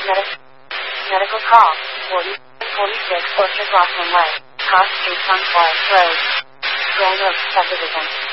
Medical call, 46 Orchard Blossom Way, Cross Street, Sunflower Road, Grand Oaks Subdivision.